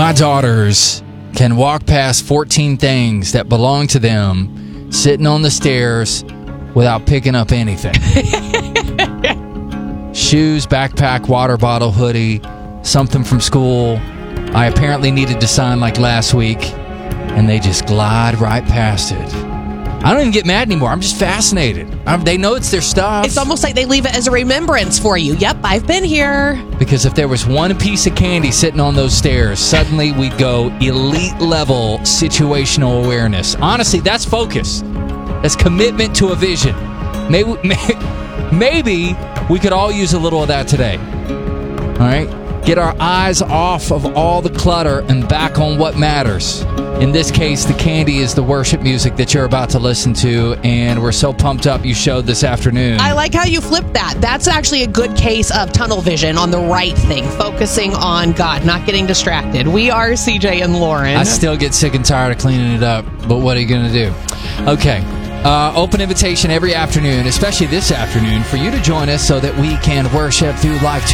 my daughters can walk past 14 things that belong to them sitting on the stairs without picking up anything. Shoes, backpack, water bottle, hoodie, something from school I apparently needed to sign like last week, and they just glide right past it. I don't even get mad anymore. I'm just fascinated. They know it's their stuff. It's almost like they leave it as a remembrance for you. Yep, I've been here. Because if there was one piece of candy sitting on those stairs, suddenly we'd go elite level situational awareness. Honestly, that's focus. That's commitment to a vision. Maybe we could all use a little of that today. All right? Get our eyes off of all the clutter and back on what matters. In this case, the candy is the worship music that you're about to listen to, and we're so pumped up you showed this afternoon. I like how you flipped that. That's actually a good case of tunnel vision on the right thing, focusing on God, not getting distracted. We are CJ and Lauren. I still get sick and tired of cleaning it up, but what are you going to do? Okay. Open invitation every afternoon, especially this afternoon, for you to join us so that we can worship through life.